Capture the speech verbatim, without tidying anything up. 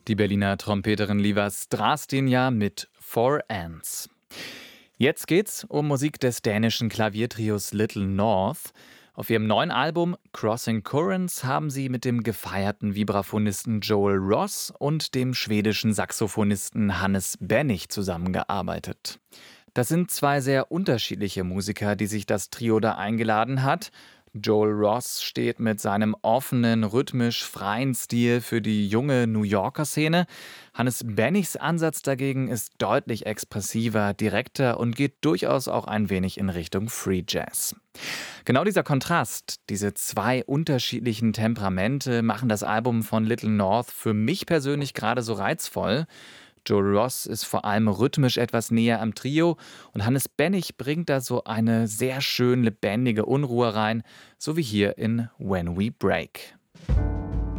Die Berliner Trompeterin Liva Strastinja mit Four Ants. Jetzt geht's um Musik des dänischen Klaviertrios Little North. Auf ihrem neuen Album Crossing Currents haben sie mit dem gefeierten Vibraphonisten Joel Ross und dem schwedischen Saxophonisten Hannes Bennig zusammengearbeitet. Das sind zwei sehr unterschiedliche Musiker, die sich das Trio da eingeladen hat. Joel Ross steht mit seinem offenen, rhythmisch freien Stil für die junge New Yorker Szene. Hannes Bennigs Ansatz dagegen ist deutlich expressiver, direkter und geht durchaus auch ein wenig in Richtung Free Jazz. Genau dieser Kontrast, diese zwei unterschiedlichen Temperamente machen das Album von Little North für mich persönlich gerade so reizvoll. Joel Ross ist vor allem rhythmisch etwas näher am Trio und Hannes Bennig bringt da so eine sehr schön lebendige Unruhe rein, so wie hier in When We Break.